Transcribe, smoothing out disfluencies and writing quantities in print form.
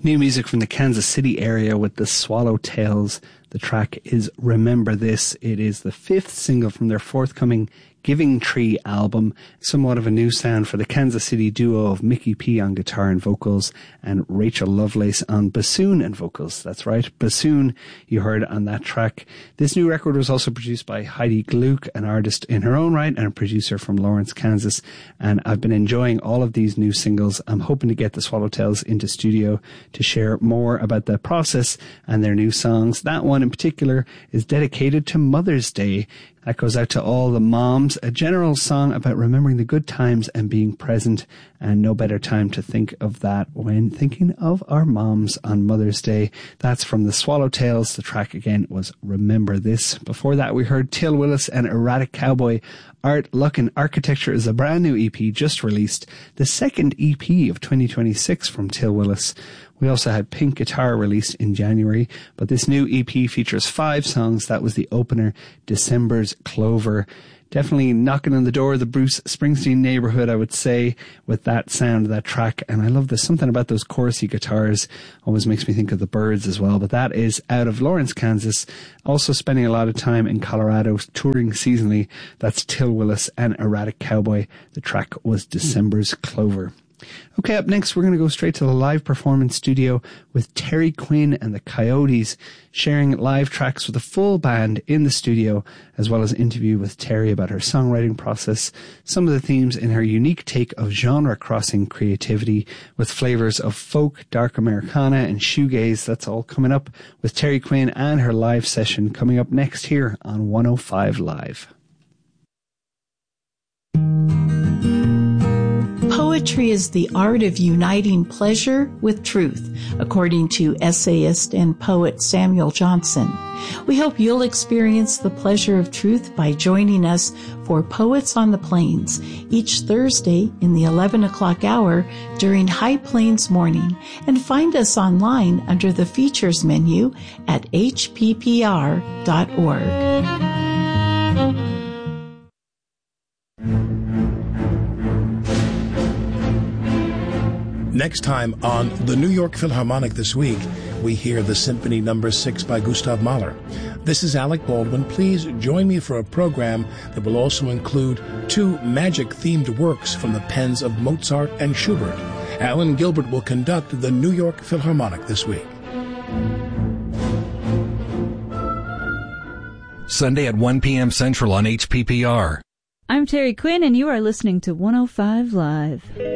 New music from the Kansas City area with the Swallowtails. The track is Remember This. It is the 5th single from their forthcoming Giving Tree album, somewhat of a new sound for the Kansas City duo of Mickey P on guitar and vocals and Rachel Lovelace on bassoon and vocals. That's right, bassoon you heard on that track. This new record was also produced by Heidi Gluck, an artist in her own right and a producer from Lawrence, Kansas, and I've been enjoying all of these new singles. I'm hoping to get the Swallowtails into studio to share more about the process and their new songs. That one in particular is dedicated to Mother's Day. That goes out to all the moms, a general song about remembering the good times and being present, and no better time to think of that when thinking of our moms on Mother's Day. That's from the Swallowtails. The track again was Remember This. Before that we heard Till Willis and Erratic Cowboy. Art, Luck and Architecture is a brand new EP just released, the second EP of 2026 from Till Willis. We also had Pink Guitar released in January, but this new EP features 5 songs. That was the opener, December's Clover. Definitely knocking on the door of the Bruce Springsteen neighborhood, I would say, with that sound of that track. And I love there's something about those chorusy guitars. Always makes me think of the Byrds as well. But that is out of Lawrence, Kansas. Also spending a lot of time in Colorado, touring seasonally. That's Till Willis and Erratic Cowboy. The track was December's Clover. Okay, up next we're going to go straight to the live performance studio with Terry Quinn and the Coyotes, sharing live tracks with a full band in the studio, as well as an interview with Terry about her songwriting process, some of the themes in her unique take of genre-crossing creativity with flavors of folk, dark Americana and shoegaze. That's all coming up with Terry Quinn and her live session coming up next here on 105 Live. Poetry is the art of uniting pleasure with truth, according to essayist and poet Samuel Johnson. We hope you'll experience the pleasure of truth by joining us for Poets on the Plains each Thursday in the 11 o'clock hour during High Plains Morning, and find us online under the features menu at hppr.org. Next time on the New York Philharmonic This Week, we hear the Symphony No. 6 by Gustav Mahler. This is Alec Baldwin. Please join me for a program that will also include 2 magic-themed works from the pens of Mozart and Schubert. Alan Gilbert will conduct the New York Philharmonic This Week. Sunday at 1 p.m. Central on HPPR. I'm Terry Quinn, and you are listening to 105 Live.